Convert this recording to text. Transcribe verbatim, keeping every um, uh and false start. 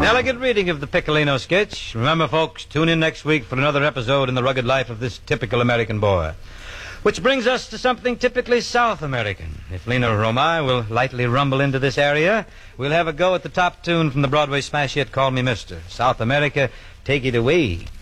Elegant reading of the Piccolino sketch. Remember, folks, tune in next week for another episode in the rugged life of this typical American boy. Which brings us to something typically South American. If Lena Romai will lightly rumble into this area, we'll have a go at the top tune from the Broadway smash hit Call Me Mister. South America, take it away.